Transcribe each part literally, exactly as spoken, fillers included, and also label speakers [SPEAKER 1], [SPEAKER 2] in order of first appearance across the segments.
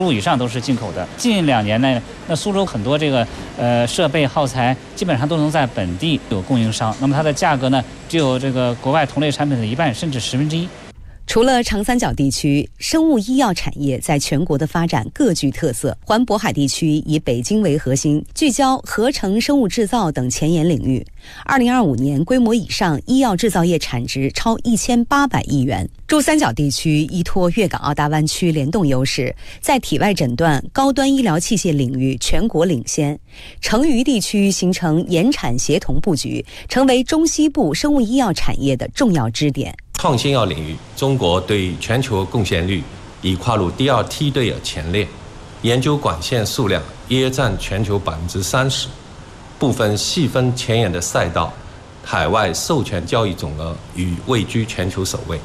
[SPEAKER 1] 以上都是进口的。近两年呢，那苏州很多这个呃设备耗材基本上都能在本地有供应商，那么它的价格呢，只有这个国外同类产品的一半甚至十分之一。
[SPEAKER 2] 除了长三角地区，生物医药产业在全国的发展各具特色。环渤海地区以北京为核心，聚焦合成生物制造等前沿领域。二零二五年规模以上医药制造业产值超一千八百亿元。珠三角地区依托粤港澳大湾区联动优势，在体外诊断、高端医疗器械领域全国领先。成渝地区形成研产协同布局，成为中西部生物医药产业的重要支点。
[SPEAKER 3] 创新药领域，中国对全球贡献率已跨入第二梯队的前列，研究管线数量约占全球百分之三十，部分细分前沿的赛道，海外授权交易总额已位居全球首位。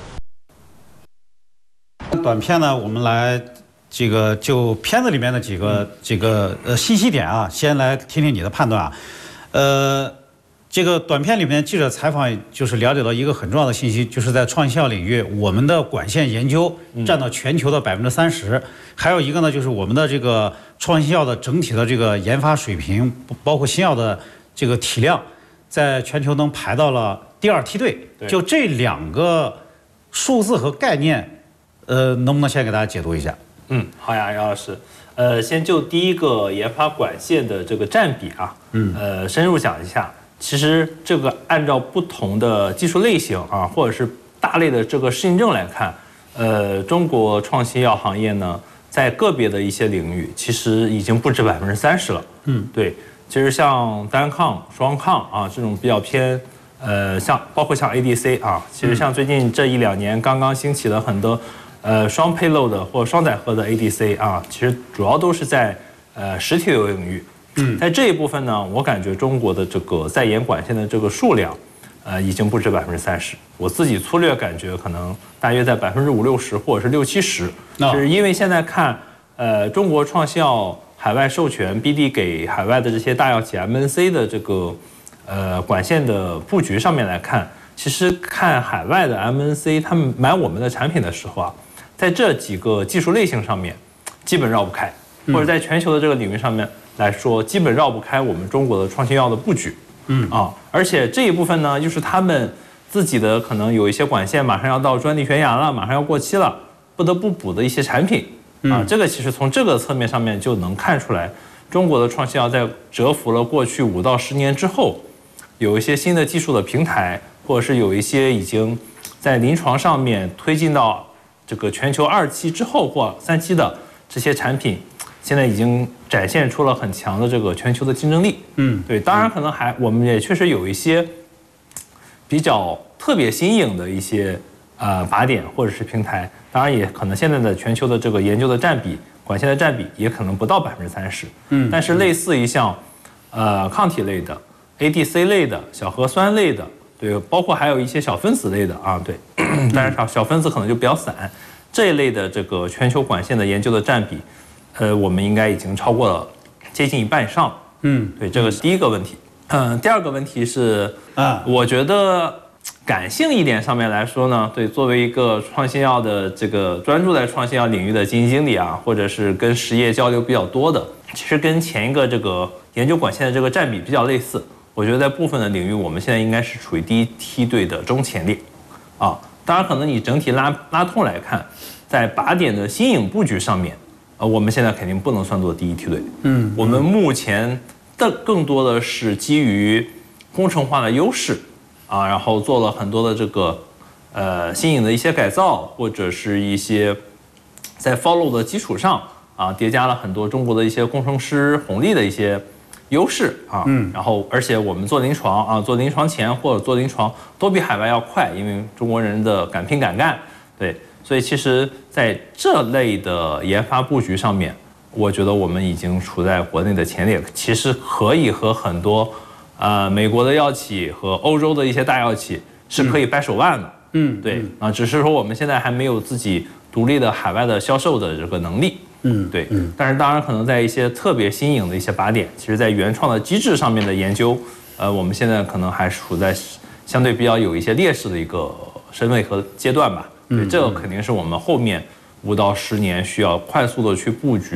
[SPEAKER 4] 短片呢，我们来这个就片子里面的几个这个呃信息点啊，先来听听你的判断啊，呃。这个短片里面记者采访就是了解到一个很重要的信息，就是在创新药领域，我们的管线研究占到全球的百分之三十，还有一个呢，就是我们的这个创新药的整体的这个研发水平，包括新药的这个体量，在全球能排到了第二梯队。就这两个数字和概念，呃，能不能先给大家解读一下？
[SPEAKER 5] 嗯，好呀，姚老师。呃，先就第一个研发管线的这个占比啊，嗯，呃，深入讲一下。其实这个按照不同的技术类型啊，或者是大类的这个适应症来看，呃，中国创新药行业呢，在个别的一些领域，其实已经不止百分之三十了。嗯，对，其实像单抗、双抗啊这种比较偏，呃，像包括像 A D C 啊，其实像最近这一两年刚刚兴起的很多，呃，双 payload 或双载荷的 A D C 啊，其实主要都是在呃实体的领域。嗯，在这一部分呢，我感觉中国的这个在研管线的这个数量，呃，已经不止百分之三十。我自己粗略感觉，可能大约在百分之五六十或者是六七十。就是因为现在看，呃，中国创新药海外授权 B D 给海外的这些大药企 M N C 的这个呃管线的布局上面来看，其实看海外的 M N C 他们买我们的产品的时候啊，在这几个技术类型上面，基本绕不开，或者在全球的这个领域上面来说，基本绕不开我们中国的创新药的布局，嗯啊，而且这一部分呢，又是他们自己的可能有一些管线马上要到专利悬崖了，马上要过期了，不得不补的一些产品，啊，这个其实从这个侧面上面就能看出来，中国的创新药在蛰伏了过去五到十年之后，有一些新的技术的平台，或者是有一些已经在临床上面推进到这个全球二期之后或三期的这些产品。现在已经展现出了很强的这个全球的竞争力，嗯，对，当然可能还我们也确实有一些比较特别新颖的一些呃靶点或者是平台，当然也可能现在的全球的这个研究的占比，管线的占比也可能不到百分之三十，嗯，但是类似于像呃抗体类的、A D C 类的、小核酸类的，对，包括还有一些小分子类的啊，对，但是小小分子可能就比较散，这一类的这个全球管线的研究的占比。呃，我们应该已经超过了接近一半以上。嗯，对，这个是第一个问题。嗯，第二个问题是，啊，我觉得感性一点上面来说呢，对，作为一个创新药的这个专注在创新药领域的基金经理啊，或者是跟实业交流比较多的，其实跟前一个这个研究管线的这个占比比较类似。我觉得在部分的领域，我们现在应该是处于第一梯队的中前列。啊，当然可能你整体拉拉通来看，在靶点的新颖布局上面。呃，我们现在肯定不能算作第一梯队。嗯，我们目前的更多的是基于工程化的优势啊，然后做了很多的这个呃新颖的一些改造，或者是一些在 follow 的基础上啊，叠加了很多中国的一些工程师红利的一些优势啊。嗯，然后而且我们做临床啊，做临床前或者做临床都比海外要快，因为中国人的敢拼敢干，对。所以其实在这类的研发布局上面，我觉得我们已经处在国内的前列，其实可以和很多呃美国的药企和欧洲的一些大药企是可以掰手腕的。嗯，对啊，只是说我们现在还没有自己独立的海外的销售的这个能力。嗯，对。嗯，但是当然可能在一些特别新颖的一些靶点，其实在原创的机制上面的研究，呃，我们现在可能还处在相对比较有一些劣势的一个身位和阶段吧。对，这个肯定是我们后面五到十年需要快速的去布局。